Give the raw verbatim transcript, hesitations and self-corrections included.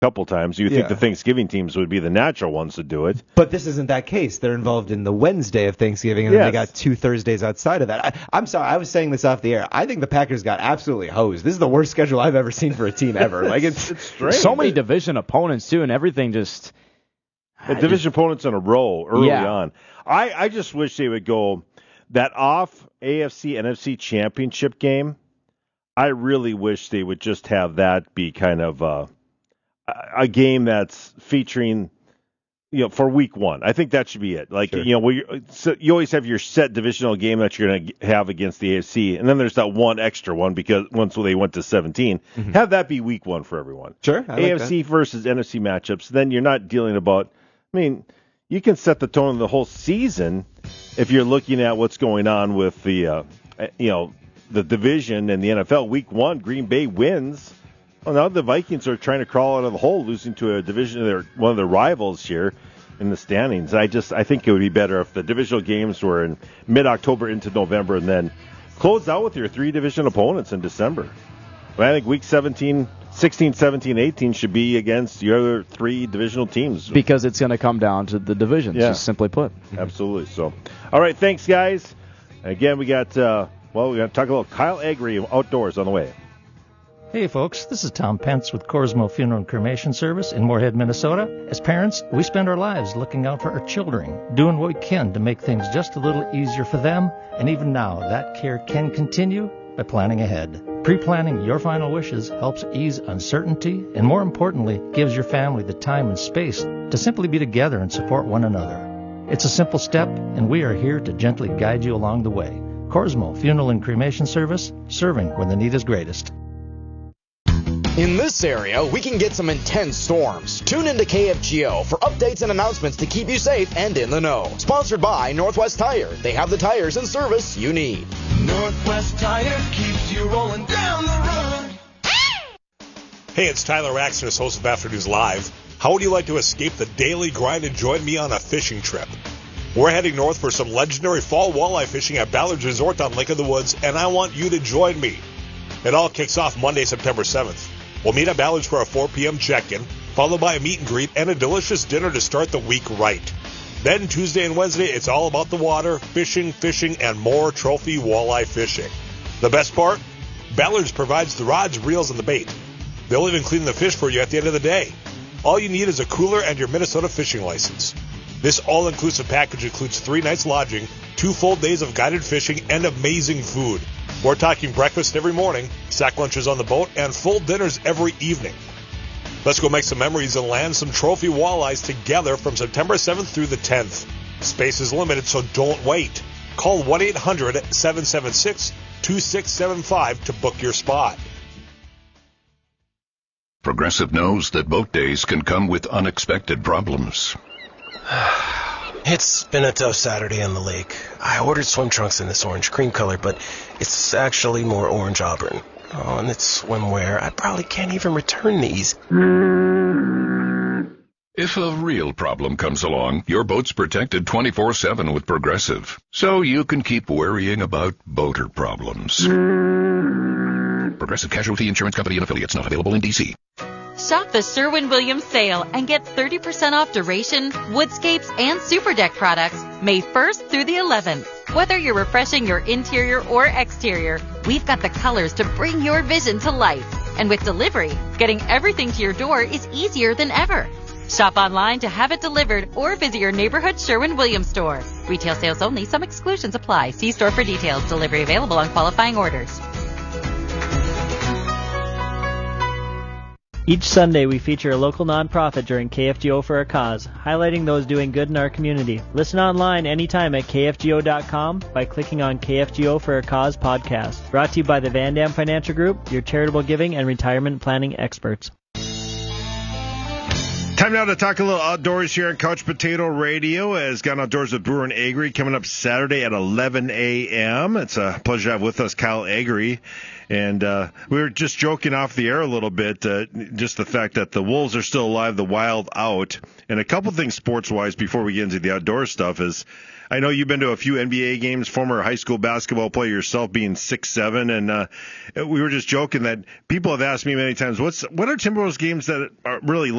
couple times. You would Yeah. think the Thanksgiving teams would be the natural ones to do it. But this isn't that case. They're involved in the Wednesday of Thanksgiving, and then they Yes. got two Thursdays outside of that. I, I'm sorry, I was saying this off the air. I think the Packers got absolutely hosed. This is the worst schedule I've ever seen for a team ever. Like it's, it's strange. So many division opponents, too, and everything just... The division opponents in a row early Yeah. on. I, I just wish they would go that off A F C N F C championship game. I really wish they would just have that be kind of uh, a game that's featuring, you know, for week one. I think that should be it. Like, Sure. you know, well, you, so you always have your set divisional game that you're going to have against the A F C, and then there's that one extra one because once they went to seventeen, Mm-hmm. have that be week one for everyone. Sure, I like A F C versus N F C matchups. Then you're not dealing about. I mean, you can set the tone of the whole season if you're looking at what's going on with the, uh, you know, the division and the N F L. Week one, Green Bay wins. Well, now the Vikings are trying to crawl out of the hole, losing to a division, their one of their rivals here in the standings. I just, I think it would be better if the divisional games were in mid-October into November, and then close out with your three division opponents in December. But I think week seventeen. sixteen, seventeen, eighteen should be against your other three divisional teams. Because it's going to come down to the divisions, Yeah. just simply put. Absolutely. So, all right, thanks, guys. Again, we got, uh, well, we're going to talk a little Kyle Agri outdoors on the way. Hey folks, this is Tom Pence with Corsmo Funeral and Cremation Service in Moorhead, Minnesota. As parents, we spend our lives looking out for our children, doing what we can to make things just a little easier for them, and even now, that care can continue by planning ahead. Pre-planning your final wishes helps ease uncertainty and, more importantly, gives your family the time and space to simply be together and support one another. It's a simple step, and we are here to gently guide you along the way. Corsmo Funeral and Cremation Service, serving when the need is greatest. In this area, we can get some intense storms. Tune into K F G O for updates and announcements to keep you safe and in the know. Sponsored by Northwest Tire. They have the tires and service you need. Northwest Tire keeps you rolling down the road. Hey, it's Tyler Axner, host of Afternoons Live. How would you like to escape the daily grind and join me on a fishing trip? We're heading north for some legendary fall walleye fishing at Ballard's Resort on Lake of the Woods, and I want you to join me. It all kicks off Monday, September seventh. We'll meet at Ballard's for a four p.m. check-in, followed by a meet and greet and a delicious dinner to start the week right. Then Tuesday and Wednesday, it's all about the water, fishing, fishing, and more trophy walleye fishing. The best part? Ballard's provides the rods, reels, and the bait. They'll even clean the fish for you at the end of the day. All you need is a cooler and your Minnesota fishing license. This all-inclusive package includes three nights lodging, two full days of guided fishing, and amazing food. We're talking breakfast every morning, sack lunches on the boat, and full dinners every evening. Let's go make some memories and land some trophy walleyes together from September seventh through the tenth. Space is limited, so don't wait. Call one eight hundred, seven seven six, two six seven five to book your spot. Progressive knows that boat days can come with unexpected problems. It's been a tough Saturday on the lake. I ordered swim trunks in this orange cream color, but it's actually more orange auburn. Oh, and it's swimwear. I probably can't even return these. If a real problem comes along, your boat's protected twenty-four seven with Progressive, so you can keep worrying about boater problems. Progressive Casualty Insurance Company and Affiliates, not available in D C. Shop the Sherwin-Williams sale and get thirty percent off Duration, Woodscapes, and Super Deck products May first through the eleventh. Whether you're refreshing your interior or exterior, we've got the colors to bring your vision to life. And with delivery, getting everything to your door is easier than ever. Shop online to have it delivered or visit your neighborhood Sherwin-Williams store. Retail sales only. Some exclusions apply. See store for details. Delivery available on qualifying orders. Each Sunday, we feature a local nonprofit during K F G O for a Cause, highlighting those doing good in our community. Listen online anytime at K F G O dot com by clicking on K F G O for a Cause podcast. Brought to you by the Van Dam Financial Group, your charitable giving and retirement planning experts. Time Time now to talk a little outdoors here on Couch Potato Radio as Gone Outdoors with Brewer and Agri coming up Saturday at eleven a.m. It's a pleasure to have with us Kyle Agri. And uh, we were just joking off the air a little bit, uh, just the fact that the Wolves are still alive, the Wild out. And a couple things sports-wise before we get into the outdoor stuff is, I know you've been to a few N B A games, former high school basketball player yourself, being six seven, and uh, we were just joking that people have asked me many times, what's what are Timberwolves games that are really